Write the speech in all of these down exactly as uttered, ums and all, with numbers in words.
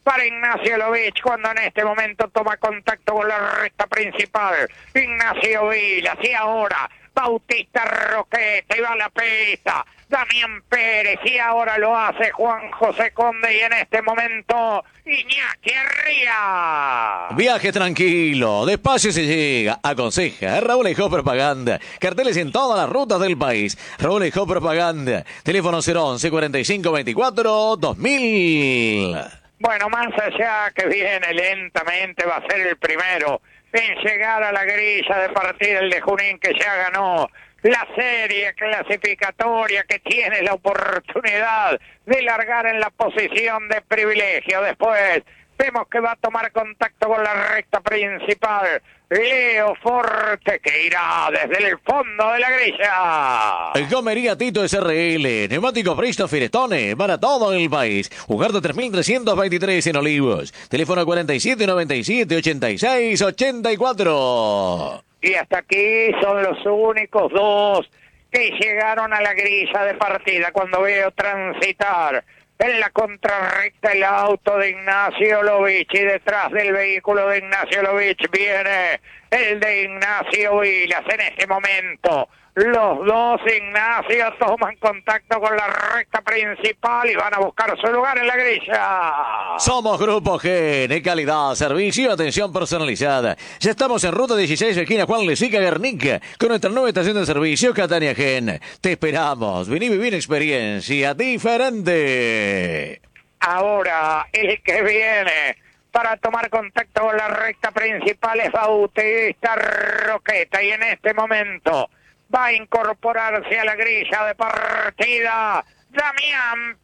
para Ignacio Lovich cuando en este momento toma contacto con la recta principal. Ignacio Vilas y ahora Bautista Roqueta y va a la pista. Damián Pérez y ahora lo hace Juan José Conde y en este momento Iñaki Arría. Viaje tranquilo, despacio se llega, aconseja Raúl Ejó Propaganda. Carteles en todas las rutas del país. Raúl Ejó Propaganda. Teléfono cero once cuarenta y cinco veinticuatro dos mil. Bueno, más allá que viene lentamente, va a ser el primero en llegar a la grilla de partida el de Junín, que ya ganó la serie clasificatoria, que tiene la oportunidad de largar en la posición de privilegio. Después vemos que va a tomar contacto con la recta principal Leo Forte, que irá desde el fondo de la grilla. Comería Tito S R L, neumático Bristo Firestone para todo el país. Ugarte tres mil trescientos veintitrés en Olivos. Teléfono cuarenta y siete noventa y siete ochenta y seis ochenta y cuatro. Y hasta aquí son los únicos dos que llegaron a la grilla de partida. Cuando veo transitar en la contrarrecta el auto de Ignacio Lovich y detrás del vehículo de Ignacio Lovich viene el de Ignacio Vilas. En este momento los dos Ignacio toman contacto con la recta principal y van a buscar su lugar en la grilla. Somos Grupo Gen, calidad, servicio y atención personalizada. Ya estamos en ruta dieciséis, esquina Juan Lezica Guernica, con nuestra nueva estación de servicio Catania Gen. Te esperamos, vení a vivir experiencia diferente. Ahora el que viene para tomar contacto con la recta principal es Bautista Roqueta y en este momento va a incorporarse a la grilla de partida Damián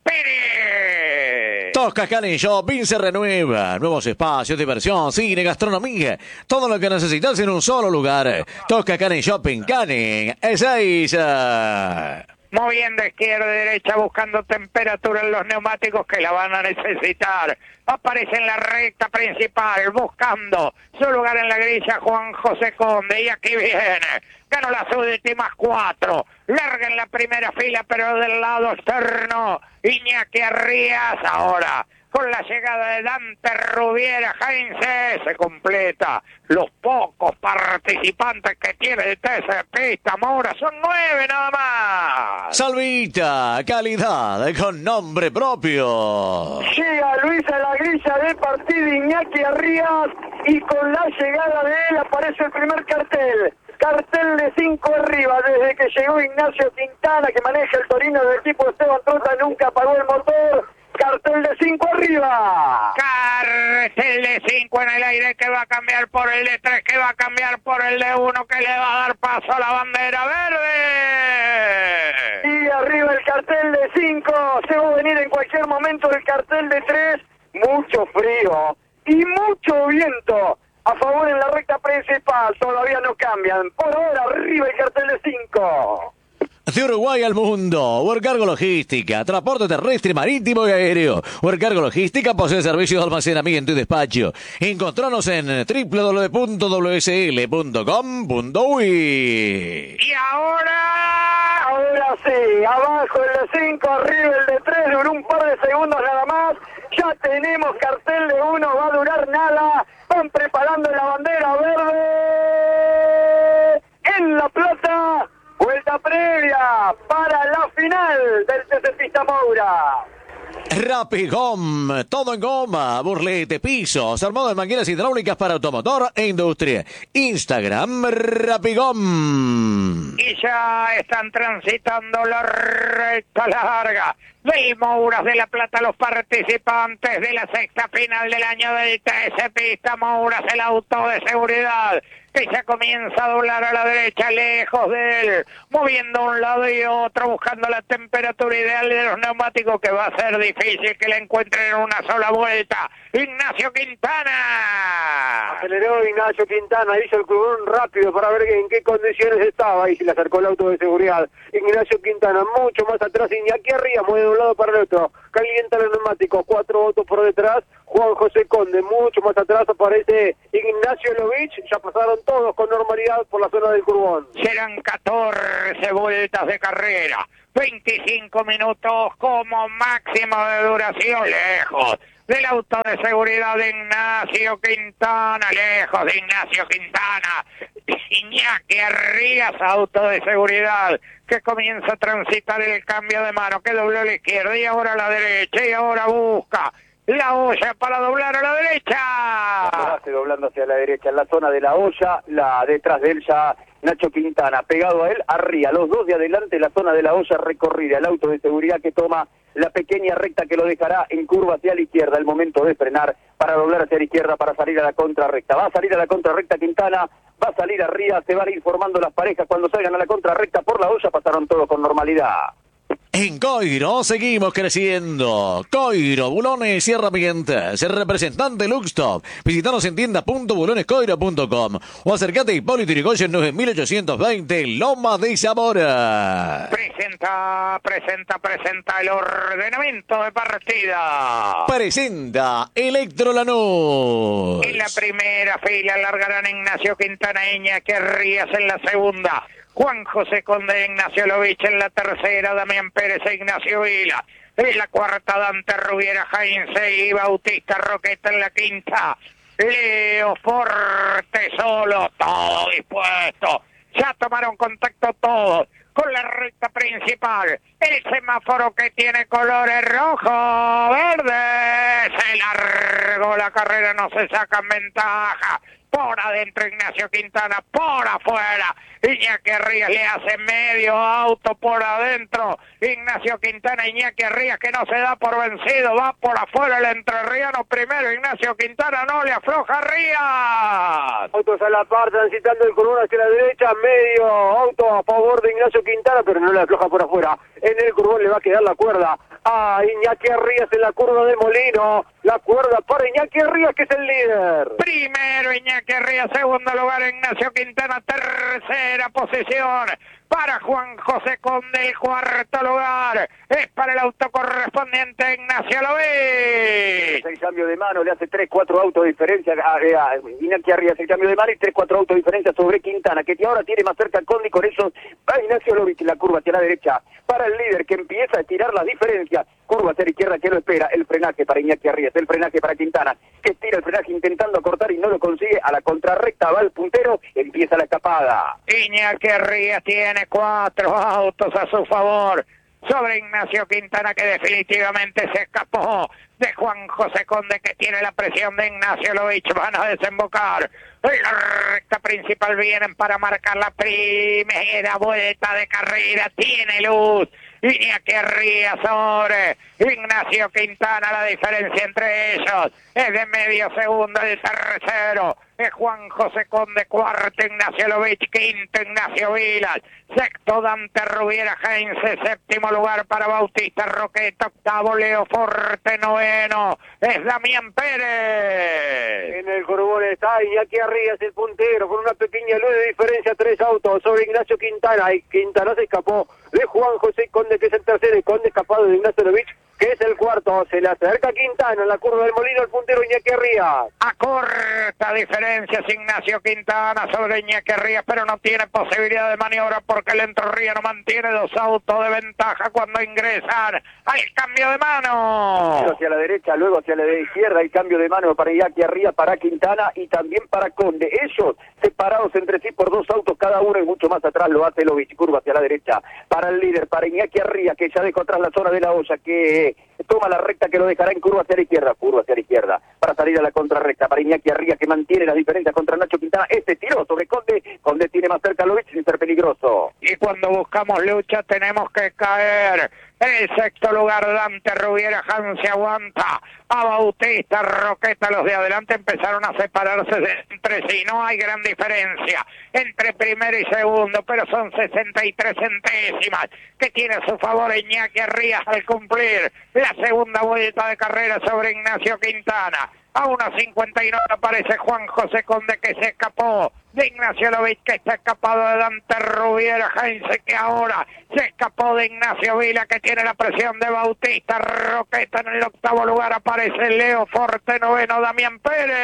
Pérez. Tosca Canning Shopping se renueva. Nuevos espacios, diversión, cine, gastronomía. Todo lo que necesitas en un solo lugar. Tosca Canning Shopping, Canning, Ezeiza. Moviendo izquierda y derecha, buscando temperatura en los neumáticos que la van a necesitar. Aparece en la recta principal, buscando su lugar en la grilla Juan José Conde. Y aquí viene, ganó las últimas cuatro. Larga en la primera fila, pero del lado externo, Iñaki Arrías. Ahora, con la llegada de Dante Rubiera, Heinze, se completa los pocos participantes que tiene el T C Pista Moura. Son nueve nada más. Salvita, calidad con nombre propio. Llega Luis a la grilla de partida Iñaki Arrías y con la llegada de él aparece el primer cartel. Cartel de cinco arriba, desde que llegó Ignacio Quintana, que maneja el Torino del equipo Esteban Trota, nunca apagó el motor. Cartel de cinco arriba. Cartel de cinco en el aire, que va a cambiar por el de tres, que va a cambiar por el de uno, que le va a dar paso a la bandera verde. Y arriba el cartel de cinco, se va a venir en cualquier momento el cartel de tres. Mucho frío y mucho viento a favor en la recta principal, todavía no cambian. Por ahora arriba el cartel de cinco. De Uruguay al mundo, Workargo Logística, transporte terrestre, marítimo y aéreo. Workargo Logística posee servicios de almacenamiento y despacho. Encontranos en doble u doble u doble u punto w s l punto com punto u y. Y ahora, ahora sí, abajo el de cinco, arriba el de tres, duró un par de segundos nada más. Ya tenemos cartel de uno, va a durar nada. Van preparando la bandera verde en La Plata. Vuelta previa para la final del T C Pista Moura. Rapigom, todo en goma, burlete, pisos, armado de mangueras hidráulicas para automotor e industria. Instagram, Rapigom. Y ya están transitando la recta larga del Mouras de La Plata, los participantes de la sexta final del año del T C Pista Mouras, el auto de seguridad que ya comienza a doblar a la derecha, lejos de él, moviendo un lado y otro, buscando la temperatura ideal de los neumáticos, que va a ser difícil que la encuentren en una sola vuelta. Ignacio Quintana. Aceleró Ignacio Quintana, hizo el curvón rápido para ver en qué condiciones estaba y se le acercó el auto de seguridad. Ignacio Quintana mucho más atrás, Iñaki arriba, mueve de un lado para el otro, calienta los neumáticos, cuatro autos por detrás, Juan José Conde. Mucho más atrás aparece Ignacio Lovich. Ya pasaron todos con normalidad por la zona del Curbón. Serán catorce vueltas de carrera, veinticinco minutos como máximo de duración, lejos del auto de seguridad de Ignacio Quintana, lejos de Ignacio Quintana, Iñaki Arrías, auto de seguridad que comienza a transitar el cambio de mano, que dobló a la izquierda y ahora a la derecha, y ahora busca la olla para doblar a la derecha. Hace doblando hacia la derecha, en la zona de la olla, la detrás de él ya Nacho Quintana, pegado a él, Arría, los dos de adelante, la zona de la olla recorrida, el auto de seguridad que toma la pequeña recta que lo dejará en curva hacia la izquierda, el momento de frenar para doblar hacia la izquierda, para salir a la contrarrecta. Va a salir a la contrarrecta Quintana, va a salir Arría, se van a ir formando las parejas cuando salgan a la contrarrecta por la olla, pasaron todos con normalidad. En Coiro seguimos creciendo. Coiro, Bulones y herramientas. El representante Luxtop. Visítanos en tienda punto bulones coiro punto com o acércate a Hipólito Yrigoyen nueve mil ochocientos veinte, Loma de Zamora. Presenta, presenta, presenta el ordenamiento de partida. Presenta Electro Lanús. En la primera fila largarán Ignacio Quintana, Iñaki Arrías en la segunda, Juan José Conde, Ignacio Lovich en la tercera, Damián Pérez e Ignacio Vila. En la cuarta, Dante Rubiera, Heinze y Bautista Roqueta en la quinta. Leo Forte solo, todo dispuesto. Ya tomaron contacto todos con la recta principal. El semáforo que tiene colores rojo, verde. Se largó la carrera, no se sacan ventaja. Por adentro Ignacio Quintana, por afuera Iñaki Arrías le hace medio auto por adentro. Ignacio Quintana, Iñaki Arrías que no se da por vencido, va por afuera el entrerriano primero. Ignacio Quintana no le afloja Arrías. Autos a la par, transitando el Curbón hacia la derecha, medio auto a favor de Ignacio Quintana, pero no le afloja por afuera. En el Curbón le va a quedar la cuerda a Iñaki Arrías en la curva de Molino. La cuerda para Iñaki Arrías, que es el líder. Primero Iñaki Arrías, segundo lugar Ignacio Quintana, tercera posición para Juan José Conde, el cuarto lugar es para el auto correspondiente a Ignacio Lovich. El cambio de mano le hace tres cuatro autos de diferencia a, a Iñaki Arrías, el cambio de mano y tres cuatro autos de diferencia sobre Quintana, que ahora tiene más cerca a Conde, y con eso va Ignacio Lovich en la curva hacia la derecha para el líder, que empieza a estirar las diferencias. Curva hacia la izquierda, que lo espera, el frenaje para Iñaki Arrías, el frenaje para Quintana, que estira el frenaje intentando acortar y no lo consigue. A la contrarrecta va el puntero, empieza la escapada. Iñaki Arrías tiene cuatro autos a su favor sobre Ignacio Quintana, que definitivamente se escapó de Juan José Conde, que tiene la presión de Ignacio Lovich. Van a desembocar en la recta principal, vienen para marcar la primera vuelta de carrera. Tiene luz Iñaki Arrías sobre Ignacio Quintana, la diferencia entre ellos es de medio segundo. El tercero es Juan José Conde, cuarto Ignacio Lovich, quinto Ignacio Vilas, sexto Dante Rubiera Heinze, séptimo lugar para Bautista Roqueta, octavo Leo Forte, noveno es Damián Pérez. En el Curbón está Iñaki Arrías, el puntero, con una pequeña luz de diferencia, tres autos sobre Ignacio Quintana, y Quintana se escapó de Juan José Conde, que es el tercero, y Conde escapado de Ignacio Lovich, que es el cuarto. Se le acerca Quintana en la curva del Molino, el puntero Iñaki Arrías. A corta diferencia es Ignacio Quintana sobre Iñaki Arrías, pero no tiene posibilidad de maniobra porque el Entrerriano mantiene dos autos de ventaja cuando ingresan al cambio de mano. Hacia la derecha, luego hacia la izquierda, el cambio de mano para Iñaki Arrías, para Quintana y también para Conde. Ellos separados entre sí por dos autos cada uno, y mucho más atrás lo hace Lovich, curva hacia la derecha para el líder, para Iñaki Arrías, que ya dejó atrás la zona de la olla, que toma la recta, que lo dejará en curva hacia la izquierda, curva hacia la izquierda, para salir a la contrarrecta, para Iñaki Arrías, que mantiene las diferencias contra Nacho Quintana. Este tiro sobre Conde, Conde tiene más cerca a Lovich sin ser peligroso. Y cuando buscamos lucha tenemos que caer. En el sexto lugar Dante Rubiera, Hans se aguanta a Bautista Roqueta. Los de adelante empezaron a separarse entre sí, no hay gran diferencia entre primero y segundo, pero son sesenta y tres centésimas que tiene a su favor Iñaki Arrías al cumplir la segunda vuelta de carrera sobre Ignacio Quintana. A uno cincuenta y nueve aparece Juan José Conde, que se escapó de Ignacio Lovich, que está escapado de Dante Rubiera. Heinze, que ahora se escapó de Ignacio Vila, que tiene la presión de Bautista Roqueta. En el octavo lugar aparece Leo Forte, noveno Damián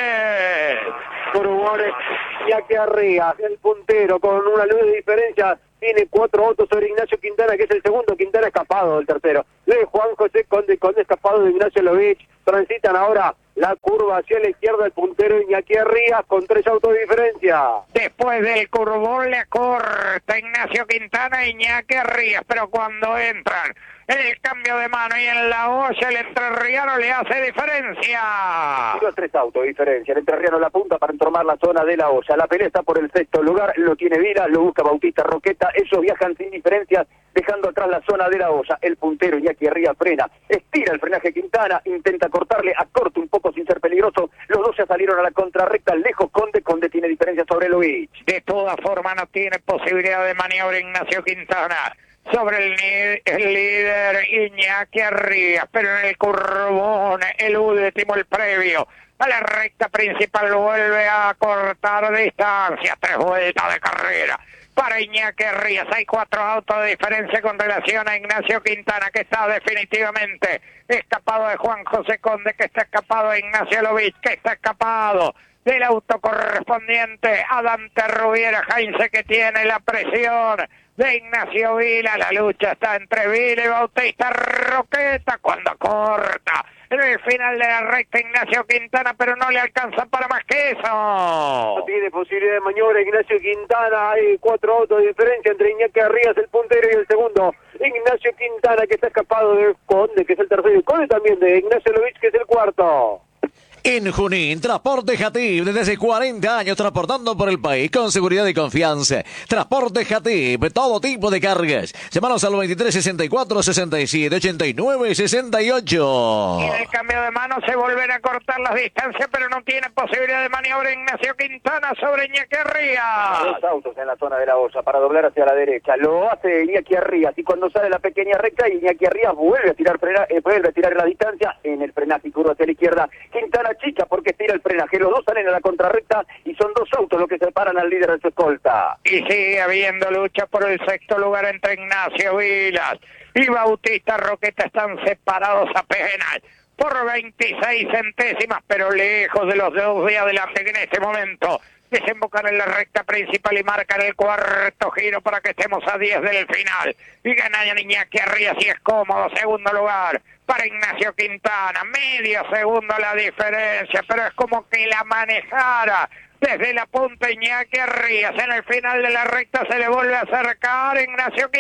Pérez. Corubores, ya que arriba, el puntero con una luz de diferencia. Tiene cuatro autos sobre Ignacio Quintana, que es el segundo. Quintana escapado del tercero. De Juan José Conde, Conde escapado de Ignacio Lovich. Transitan ahora la curva hacia la izquierda, el puntero Iñaki Arrías con tres autos de diferencia. Después del curvón le corta Ignacio Quintana e Iñaki Arrías, pero cuando entran en el cambio de mano y en la olla, el entrerriano le hace diferencia. Tiene tres autos de diferencia. El entrerriano la punta para entormar la zona de la olla. La pelea está por el sexto lugar, lo tiene Vila, lo busca Bautista Roqueta. Ellos viajan sin diferencias, dejando atrás la zona de la olla. El puntero Iñaki Arrías frena, estira el frenaje Quintana, intenta cortarle, acorta un poco sin ser peligroso. Los dos ya salieron a la contrarrecta, lejos Conde, Conde tiene diferencia sobre Lovich. De todas formas no tiene posibilidad de maniobra Ignacio Quintana sobre el, el líder Iñaki Arrías, pero en el curvón, el último, el previo a la recta principal, vuelve a cortar distancia. Tres vueltas de carrera para Iñaki Arrías. Hay cuatro autos de diferencia con relación a Ignacio Quintana, que está definitivamente escapado de Juan José Conde, que está escapado de Ignacio Lovich, que está escapado del auto correspondiente a Dante Rubiera. Heinze, que tiene la presión de Ignacio Vila. La lucha está entre Vila y Bautista Roqueta cuando corta en el final de la recta Ignacio Quintana, pero no le alcanza para más que eso. No tiene posibilidad de maniobra Ignacio Quintana. Hay cuatro autos de diferencia entre Iñaki Arrías, el puntero, y el segundo Ignacio Quintana, que está escapado de Conde, que es el tercero, y Conde también de Ignacio Lovich, que es el cuarto. En Junín, Transporte Jatib, desde hace cuarenta años transportando por el país con seguridad y confianza. Transporte Jatib, todo tipo de cargas. Llámanos al veintitrés sesenta y cuatro sesenta y siete ochenta y nueve sesenta y ocho. Y en el cambio de mano se vuelven a cortar las distancias, pero no tiene posibilidad de maniobra Ignacio Quintana sobre Iñaki Arrías. Dos autos en la zona de la olla para doblar hacia la derecha. Lo hace Iñaki Arrías, y cuando sale la pequeña recta, Iñaki Arrías vuelve a tirar frena, eh, vuelve a tirar la distancia en el frenaje y curva hacia la izquierda. Quintana chica porque tira el frenaje. Los dos salen a la contrarrecta y son dos autos los que separan al líder de su escolta. Y sigue habiendo lucha por el sexto lugar entre Ignacio Vilas y Bautista Roqueta. Están separados apenas por veintiséis centésimas, pero lejos de los dos de adelante, que en este momento desembocan en la recta principal y marcan el cuarto giro para que estemos a diez del final. Y gana Iñaki Arrías y es cómodo. Segundo lugar para Ignacio Quintana, medio segundo la diferencia, pero es como que la manejara desde la punta Iñaki Arrías. En el final de la recta se le vuelve a acercar Ignacio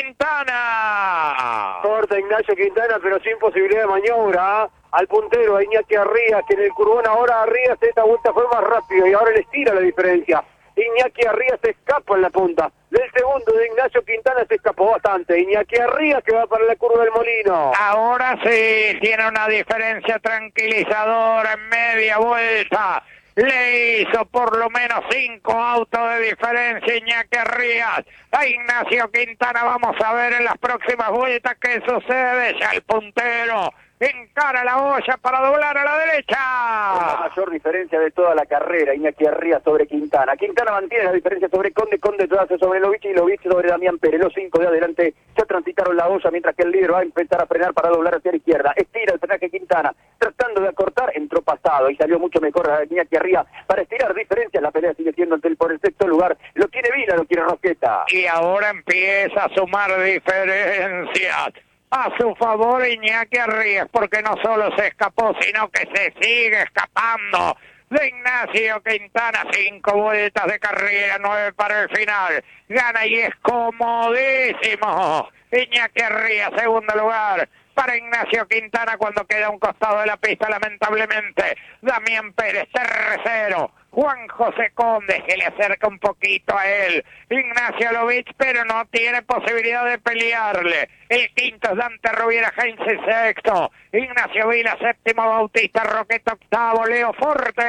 Quintana. Corta Ignacio Quintana, pero sin posibilidad de maniobra, ¿eh? Al puntero, a Iñaki Arrías, que en el curvón ahora Arrías esta vuelta fue más rápido y ahora les tira la diferencia. Iñaki Arrías se escapa en la punta. Del segundo de Ignacio Quintana se escapó bastante. Iñaki Arrías, que va para la curva del Molino. Ahora sí, tiene una diferencia tranquilizadora en media vuelta. Le hizo por lo menos cinco autos de diferencia Iñaki Arrías a Ignacio Quintana. Vamos a ver en las próximas vueltas qué sucede. Ya el puntero encara la olla para doblar a la derecha. La mayor diferencia de toda la carrera, Iñaki Arrías sobre Quintana. Quintana mantiene la diferencia sobre Conde, Conde hace sobre Lovich y Lovich sobre Damián Pérez. Los cinco de adelante ya transitaron la olla, mientras que el líder va a empezar a frenar para doblar hacia la izquierda. Estira el frenaje Quintana, tratando de acortar, entró pasado y salió mucho mejor a Iñaki Arrías para estirar diferencias. La pelea sigue siendo por el sexto lugar. Lo tiene Vila, lo tiene Roqueta. Y ahora empieza a sumar diferencias a su favor Iñaki Arrías, porque no solo se escapó, sino que se sigue escapando de Ignacio Quintana. Cinco vueltas de carrera, nueve para el final. Gana y es comodísimo Iñaki Arrías. Segundo lugar para Ignacio Quintana cuando queda un costado de la pista, lamentablemente. Damián Pérez, tercero. Juan José Conde, que le acerca un poquito a él. Ignacio Lovich, pero no tiene posibilidad de pelearle. El quinto es Dante Rubiera, Heinze sexto. Ignacio Vila, séptimo. Bautista Roqueta, octavo. Leo Forte.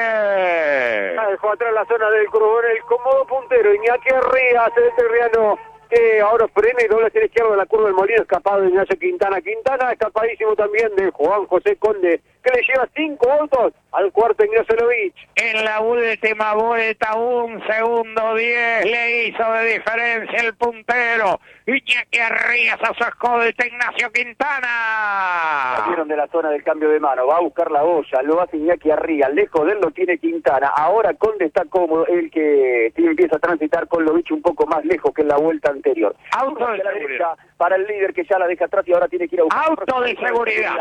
Dejó atrás la zona del curvón, el cómodo puntero Iñaki Arrías, el terriano, que ahora frena y dobla hacia la izquierda de la curva del Molino, escapado de Ignacio Quintana. Quintana escapadísimo también de Juan José Conde, que le lleva cinco autos al cuarto Ignacio Lovich. En la última vuelta, un segundo diez le hizo de diferencia el puntero. Iñaki Arrías a su escolta Ignacio Quintana. Salieron de la zona del cambio de mano, va a buscar la olla, lo hace Iñaki Arrías, lejos de él lo tiene Quintana. Ahora Conde está cómodo, el que empieza a transitar con Lovich un poco más lejos que en la vuelta anterior. Auto de la seguridad. derecha para el líder que ya la deja atrás y ahora tiene que ir a buscar. Auto de seguridad.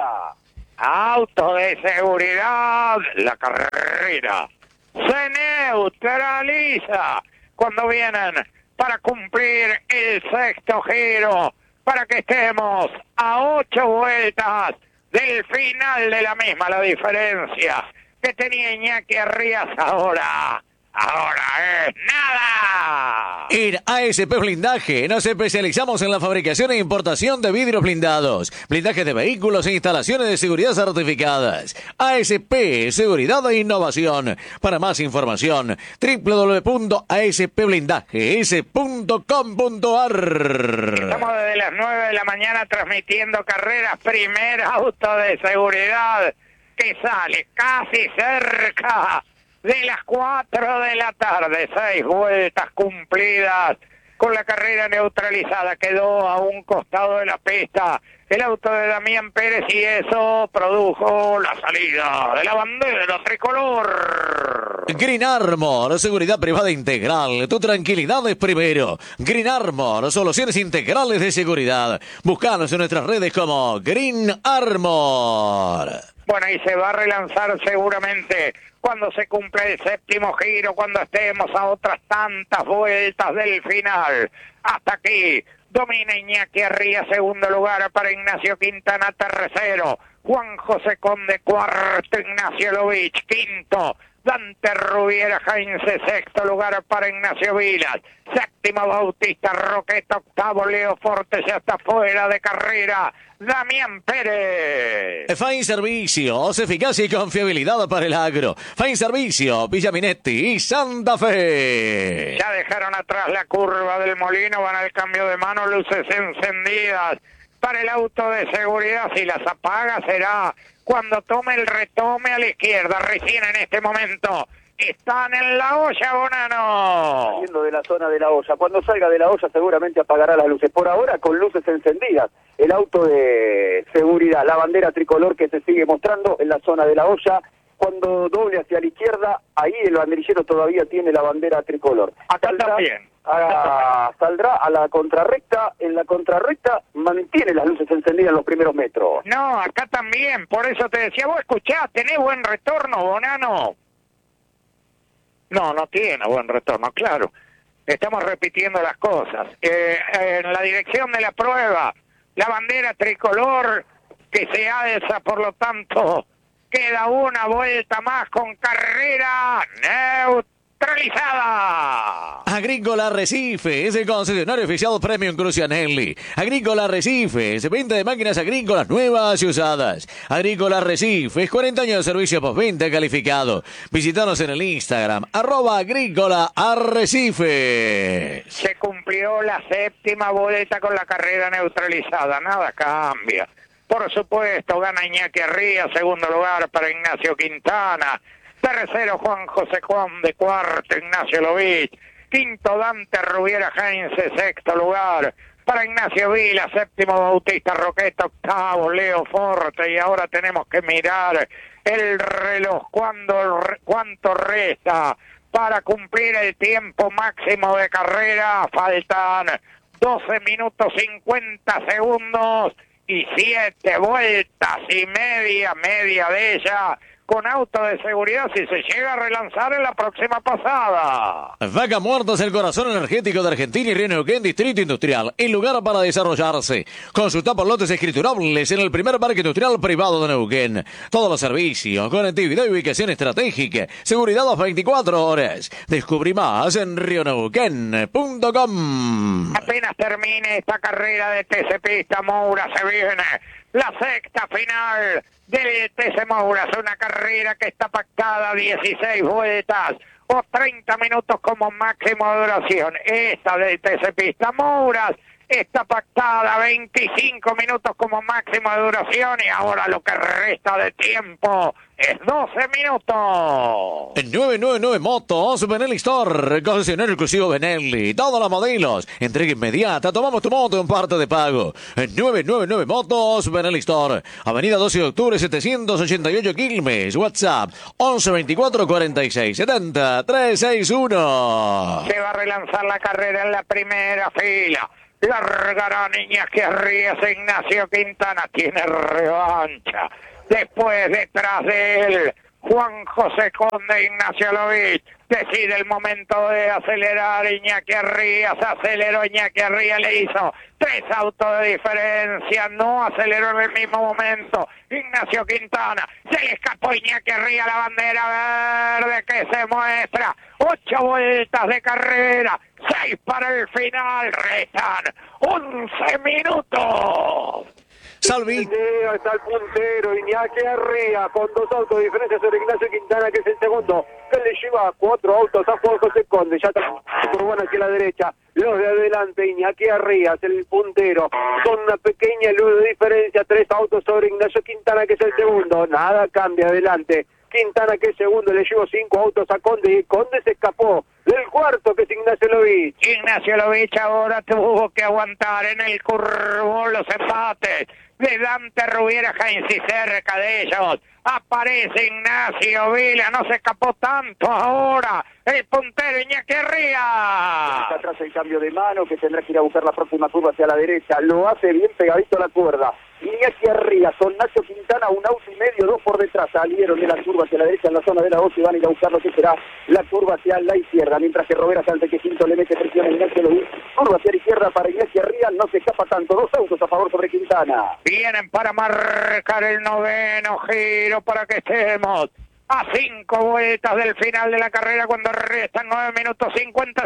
Auto de seguridad. La carrera se neutraliza cuando vienen para cumplir el sexto giro, para que estemos a ocho vueltas del final de la misma. La diferencia que tenía Iñaki Arrías ahora, ahora es nada. En A S P Blindaje nos especializamos en la fabricación e importación de vidrios blindados, blindajes de vehículos e instalaciones de seguridad certificadas. A S P, Seguridad e Innovación. Para más información, doble u doble u doble u punto a s p blindajes punto com punto a r. Estamos desde las nueve de la mañana transmitiendo carreras. Primer auto de seguridad que sale casi cerca de las cuatro de la tarde. Seis vueltas cumplidas con la carrera neutralizada. Quedó a un costado de la pista el auto de Damián Pérez y eso produjo la salida de la bandera tricolor. Green Armor, seguridad privada integral. Tu tranquilidad es primero. Green Armor, soluciones integrales de seguridad. Búscanos en nuestras redes como Green Armor. Bueno, y se va a relanzar seguramente cuando se cumple el séptimo giro, cuando estemos a otras tantas vueltas del final. Hasta aquí domina Iñaki Arrías, segundo lugar para Ignacio Quintana, tercero Juan José Conde, cuarto Ignacio Lovich, quinto Dante Rubiera Heinze, sexto lugar para Ignacio Vilas, séptimo Bautista Roqueta, octavo Leo Forte, ya está fuera de carrera Damián Pérez. Fine Servicios, eficacia y confiabilidad para el agro. Fine Servicio, Villa Minetti y Santa Fe. Ya dejaron atrás la curva del molino, van al cambio de mano, luces encendidas para el auto de seguridad. Si las apaga será cuando tome el retome a la izquierda. Recién en este momento están en la olla, Bonano. Saliendo de la zona de la olla. Cuando salga de la olla seguramente apagará las luces. Por ahora con luces encendidas. El auto de seguridad, la bandera tricolor que se sigue mostrando en la zona de la olla. Cuando doble hacia la izquierda, ahí el banderillero todavía tiene la bandera tricolor. Acá Saldrá también. A, saldrá a la contrarrecta. En la contrarrecta mantiene las luces encendidas en los primeros metros. No, acá también. Por eso te decía, vos escuchás, tenés buen retorno, Bonano. No, no tiene buen retorno, claro. Estamos repitiendo las cosas. Eh, en la dirección de la prueba, la bandera tricolor que se alza, por lo tanto, queda una vuelta más con carrera neutralizada. Agrícola Arrecife es el concesionario oficial Premium Crucianelli. Agrícola Arrecife es venta de máquinas agrícolas nuevas y usadas. Agrícola Arrecife es cuarenta años de servicio postventa calificado. Visítanos en el Instagram, arroba Agrícola Arrecife. Se cumplió la séptima vuelta con la carrera neutralizada, nada cambia. Por supuesto, gana Iñaki Arrías, segundo lugar para Ignacio Quintana, tercero Juan José Juan de cuarto Ignacio Lovich, quinto Dante Rubiera Heinze, sexto lugar para Ignacio Vila, séptimo Bautista Roqueta, octavo Leo Forte, y ahora tenemos que mirar el reloj, cuándo, cuánto resta para cumplir el tiempo máximo de carrera. Faltan doce minutos cincuenta segundos y siete vueltas y media, media de ella con auto de seguridad si se llega a relanzar en la próxima pasada. Vaca Muerta es el corazón energético de Argentina y Río Neuquén, Distrito Industrial, el lugar para desarrollarse. Consulta por lotes escriturables en el primer parque industrial privado de Neuquén. Todos los servicios, conectividad y ubicación estratégica, seguridad a las veinticuatro horas. Descubrí más en rio neuquén punto com. Apenas termine esta carrera de T C Pista Moura, se viene la sexta final del T C Moura. Es una carrera que está pactada a dieciséis vueltas o treinta minutos como máximo de duración. Esta del T C Pista Mouras está pactada, veinticinco minutos como máximo de duración y ahora lo que resta de tiempo es doce minutos. En nueve nueve nueve Motos, Benelli Store, concesionario exclusivo Benelli, todos los modelos, entrega inmediata, tomamos tu moto en parte de pago. En nueve nueve nueve Motos, Benelli Store, Avenida doce de octubre, setecientos ochenta y ocho Quilmes, WhatsApp once veinticuatro cuarenta y seis setenta trescientos sesenta y uno. Se va a relanzar la carrera en la primera fila. Largarán Iñaki Arrías, Ignacio Quintana tiene revancha. Después, detrás de él, Juan José Conde, Ignacio Lovich. Decide el momento de acelerar. Iñaki Arrías aceleró. Iñaki Arrías le hizo tres autos de diferencia. No aceleró en el mismo momento Ignacio Quintana. Se le escapó Iñaki Arrías, la bandera verde que se muestra. Ocho vueltas de carrera. Seis para el final. Restan once minutos. Salvi. Está el puntero Iñaki Arrías con dos autos de diferencia sobre Ignacio Quintana, que es el segundo, que le lleva cuatro autos a Juan José Conde. Ya está por bueno hacia la derecha. Los de adelante, Iñaki Arrías, el puntero, con una pequeña luz de diferencia, tres autos sobre Ignacio Quintana, que es el segundo. Nada cambia adelante. Quintana, que es segundo, le llevó cinco autos a Conde y Conde se escapó del cuarto, que es Ignacio Lovich. Ignacio Lovich ahora tuvo que aguantar en el curvón los empates de Dante Rubiera, Heinz y cerca de ellos aparece Ignacio Vila. No se escapó tanto ahora el puntero Iñaki Arrías. Está atrás el cambio de mano, que tendrá que ir a buscar la próxima curva hacia la derecha. Lo hace bien pegadito a la cuerda. Iñaki Arrías con Nacho Quintana, un auto y medio, dos por detrás. Salieron de la curva hacia la derecha en la zona de la dos y van a ir a buscar lo que será la curva hacia la izquierda. Mientras que Robera Salte, que Quinto le mete presión a Ignacio Lovich. Curva hacia la izquierda para Iñaki Arrías, no se escapa tanto. Dos autos a favor sobre Quintana. Vienen para marcar el noveno giro para que estemos a cinco vueltas del final de la carrera cuando restan nueve minutos cincuenta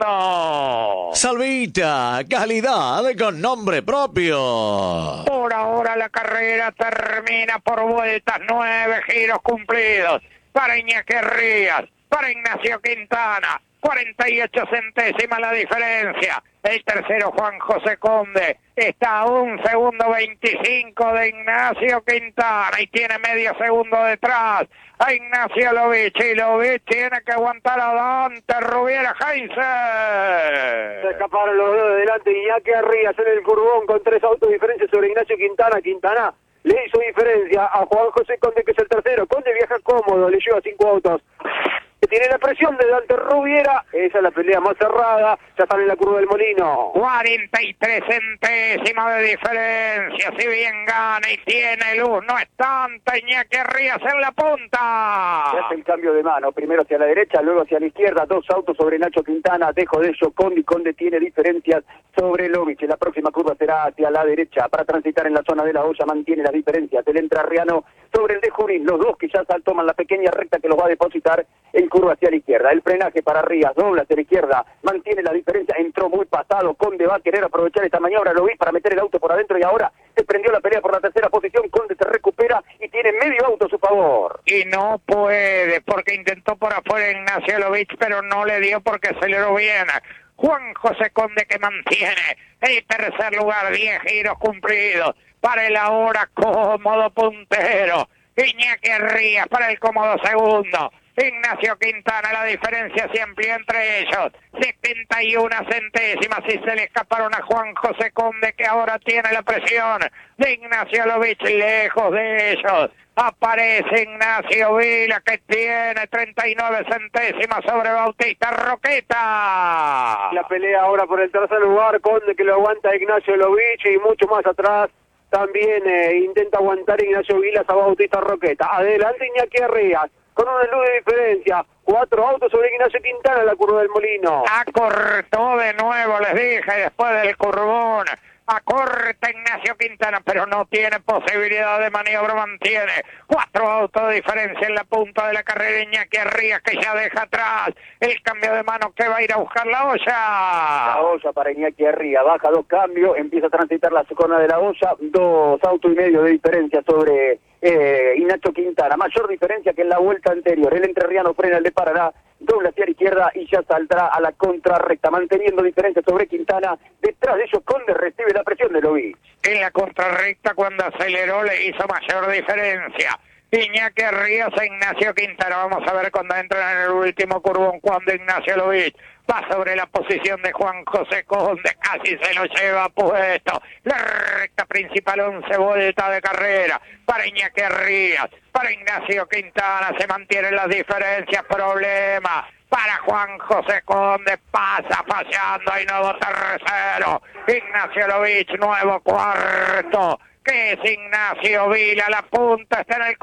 segundos. Salvita, calidad con nombre propio. Por ahora la carrera termina por vueltas, nueve giros cumplidos para Iñaki Arrías, para Ignacio Quintana, cuarenta y ocho centésimas la diferencia. El tercero, Juan José Conde, está a un segundo veinticinco de Ignacio Quintana y tiene medio segundo detrás a Ignacio Lovich. Y Lovich tiene que aguantar a Dante Rubiera, Heinz. Se escaparon los dos de delante. Iñaki Arrías en el curvón con tres autos de diferencia sobre Ignacio Quintana. Quintana le hizo diferencia a Juan José Conde, que es el tercero. Conde viaja cómodo, le lleva cinco autos. Que tiene la presión de Dante Rubiera. Esa es la pelea más cerrada. Ya están en la curva del Molino. cuarenta y tres centésimas de diferencia. Si bien gana y tiene luz, no es tanta. Iñaki Arrías en la punta. Se hace el cambio de mano. Primero hacia la derecha, luego hacia la izquierda. Dos autos sobre Nacho Quintana. Dejo de ello Conde. Conde tiene diferencias sobre Lovich. La próxima curva será hacia la derecha. Para transitar en la zona de la olla mantiene las diferencias. El entrerriano sobre el de Junín. Los dos que ya toman la pequeña recta que los va a depositar en curva hacia la izquierda. El frenaje para Rías, dobla hacia la izquierda, mantiene la diferencia, entró muy pasado. Conde va a querer aprovechar esta maniobra, lo vi para meter el auto por adentro y ahora se prendió la pelea por la tercera posición. Conde se recupera y tiene medio auto a su favor. Y no puede, porque intentó por afuera Ignacio Lovich, pero no le dio porque aceleró bien. Juan José Conde, que mantiene el tercer lugar, diez giros cumplidos para el ahora cómodo puntero Iñaki Arrías, para el cómodo segundo Ignacio Quintana. La diferencia se amplió entre ellos, setenta y una centésimas, y se le escaparon a Juan José Conde, que ahora tiene la presión de Ignacio Lovich. Lejos de ellos aparece Ignacio Vila, que tiene treinta y nueve centésimas sobre Bautista Roqueta. La pelea ahora por el tercer lugar, Conde, que lo aguanta Ignacio Lovich, y mucho más atrás también eh, intenta aguantar Ignacio Vilas a Bautista Roqueta. Adelante Iñaki Arrías, con una luz de diferencia, cuatro autos sobre Ignacio Quintana en la curva del Molino. Acortó de nuevo, les dije, después del curvón. Acorta Ignacio Quintana, pero no tiene posibilidad de maniobra, mantiene cuatro autos de diferencia en la punta de la carrera. Iñaki Arrías, que ya deja atrás el cambio de mano, que va a ir a buscar la olla. La olla para Iñaki Arrías, baja dos cambios, empieza a transitar la zona de la olla, dos autos y medio de diferencia sobre eh, Ignacio Quintana, mayor diferencia que en la vuelta anterior. El entrerriano frena el de Paraná dobla hacia la izquierda y ya saldrá a la contrarrecta, manteniendo diferencia sobre Quintana. Detrás de ellos Conde recibe la presión de Lovich. En la contrarrecta cuando aceleró le hizo mayor diferencia Iñaki Ríos e Ignacio Quintana. Vamos a ver cuando entran en el último curvón, cuando Ignacio Lovich va sobre la posición de Juan José Conde, casi se lo lleva puesto. La recta principal, once vueltas de carrera para Iñaki Ríos, para Ignacio Quintana, se mantienen las diferencias, problema para Juan José Conde, pasa fallando, hay nuevo tercero, Ignacio Lovich, nuevo cuarto, que es Ignacio Vila, la punta está en el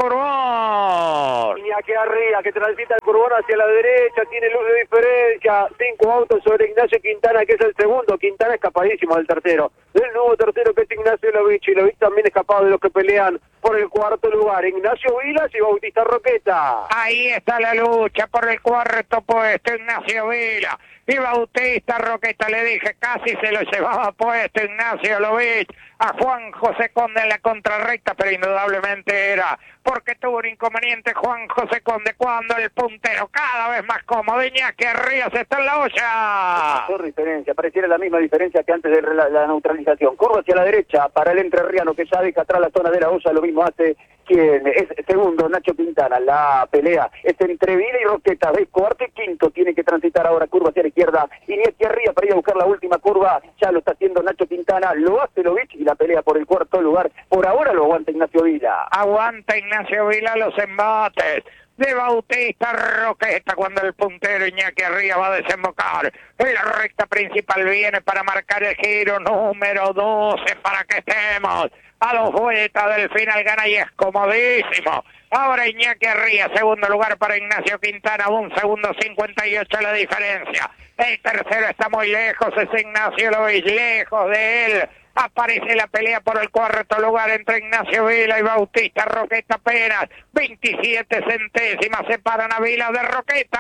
curvón. Iñaki Ríos que transita el curvón hacia la derecha, tiene luz de diferencia, cinco autos sobre Ignacio Quintana, que es el segundo. Quintana escapadísimo del tercero, del nuevo tercero que es Ignacio Lovich, y Lovich también escapado de los que pelean por el cuarto lugar, Ignacio Vilas y Bautista Roqueta. Ahí está la lucha por el cuarto puesto, Ignacio Vila y Bautista Roqueta. Le dije, casi se lo llevaba puesto Ignacio Lovich a Juan José Conde en la contrarrecta, pero indudablemente era porque tuvo un inconveniente Juan José Conde cuando el puntero cada vez más cómodo, Iñaki Ríos está en la olla. Por diferencia, pareciera la misma diferencia que antes de la, la neutralización. Curva hacia la derecha para el entrerriano que ya deja atrás la zona de la olla, lo mismo hace quien es segundo, Nacho Quintana. La pelea es entre Vila y Roqueta, de cuarto y quinto, tiene que transitar ahora curva hacia la izquierda, Iñaki Ríos para ir a buscar la última curva, ya lo está haciendo Nacho Quintana, lo hace Lovich y la pelea por el cuarto lugar, por ahora lo aguanta Ignacio Vila. Aguanta Ignacio Vila los embates de Bautista Roqueta cuando el puntero Iñaki Ríos va a desembocar en la recta principal, viene para marcar el giro número doce para que estemos a dos vueltas del final, gana y es comodísimo. Ahora Iñaki Ríos, segundo lugar para Ignacio Quintana, un segundo cincuenta y ocho la diferencia. El tercero está muy lejos, es Ignacio Lovich, lejos de él. Aparece la pelea por el cuarto lugar entre Ignacio Vila y Bautista Roqueta, apenas veintisiete centésimas separan a Vila de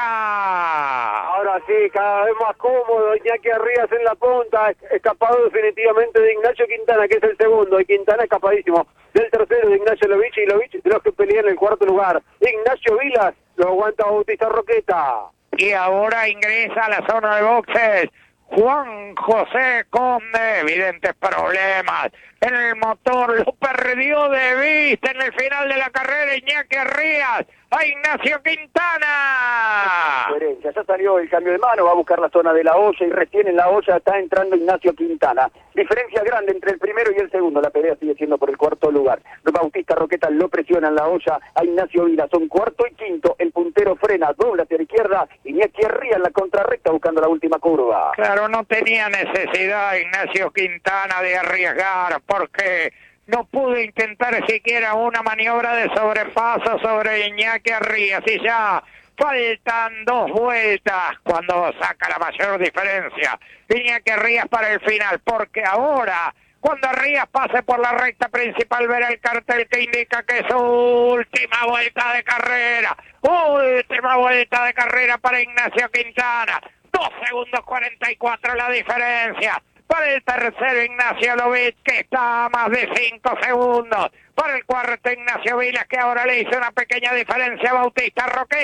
Roqueta. Ahora sí, cada vez más cómodo Iñaki Ríos en la punta, escapado definitivamente de Ignacio Quintana, que es el segundo, y Quintana escapadísimo del tercero de Ignacio Lovich, y Lovich de los que pelean en el cuarto lugar. Ignacio Vila lo aguanta Bautista Roqueta. Y ahora ingresa a la zona de boxes Juan José Conde, evidentes problemas en el motor, lo perdió de vista en el final de la carrera Iñaki Ríos a Ignacio Quintana. Diferencia, ya salió el cambio de mano, va a buscar la zona de la olla y recién en la olla está entrando Ignacio Quintana. Diferencia grande entre el primero y el segundo, la pelea sigue siendo por el cuarto lugar. Bautista Roqueta lo presiona en la olla a Ignacio Vila, son cuarto y quinto, el puntero frena, dobla hacia la izquierda, Iñaki Ríos en la contrarrecta buscando la última curva. Claro, no tenía necesidad Ignacio Quintana de arriesgar porque no pudo intentar siquiera una maniobra de sobrepaso sobre Iñaki Ríos y ya faltan dos vueltas cuando saca la mayor diferencia Iñaki Ríos para el final, porque ahora cuando Ríos pase por la recta principal verá el cartel que indica que es su última vuelta de carrera, última vuelta de carrera para Ignacio Quintana, dos segundos cuarenta y cuatro la diferencia. Para el tercero Ignacio Lovich, que está a más de cinco segundos. Para el cuarto Ignacio Vilas, que ahora le hizo una pequeña diferencia a Bautista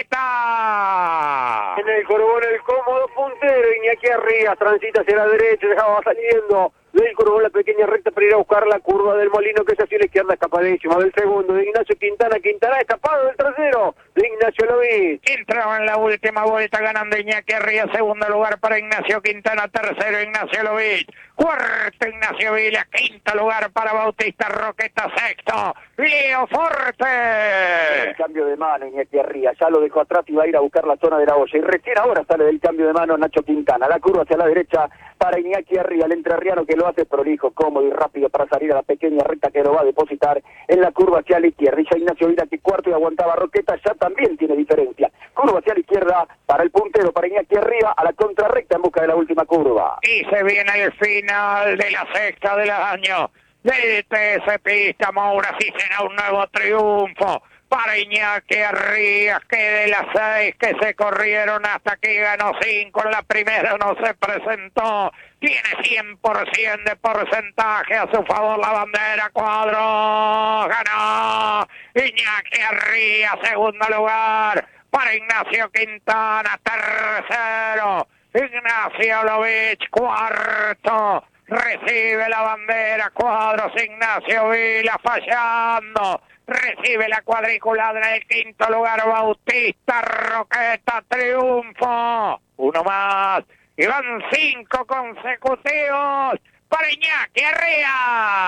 Roqueta. En el curvón el cómodo puntero Iñaki Ríos, transita hacia la derecha, dejaba saliendo del curvón la pequeña recta para ir a buscar la curva del Molino, que es hacia la izquierda, escapadísima del segundo de Ignacio Quintana, Quintana escapado del tercero de Ignacio Lovich. Entraba en la última vuelta ganando Iñaki Ríos, segundo lugar para Ignacio Quintana, tercero Ignacio Lovich, cuarto Ignacio Vilas, quinto lugar para Bautista Roqueta, sexto Leo Forte. El cambio de mano Iñaki Ríos, ya lo dejó atrás y va a ir a buscar la zona de la olla, y recién ahora sale del cambio de mano Nacho Quintana, la curva hacia la derecha para Iñaki Ríos, el entrerriano que lo hace prolijo, cómodo y rápido para salir a la pequeña recta que lo va a depositar en la curva hacia la izquierda. Y ya Ignacio Vila, que cuarto y aguantaba Roqueta, ya también tiene diferencia. Curva hacia la izquierda para el puntero, para Iñaki Ríos, a la contrarrecta en busca de la última curva. Y se viene el final de la sexta del año del T S Pista Moura, si será un nuevo triunfo para Iñaki Ríos, que de las seis que se corrieron hasta que ganó cinco, en la primera no se presentó, tiene cien por ciento de porcentaje a su favor la bandera cuadro, ganó Iñaki Ríos, segundo lugar para Ignacio Quintana, tercero. Ignacio Lovich, cuarto. Recibe la bandera, cuadros Ignacio Vila fallando. Recibe la cuadriculada en el quinto lugar, Bautista Roqueta, triunfo. Uno más. Y van cinco consecutivos para Iñaki Arrias.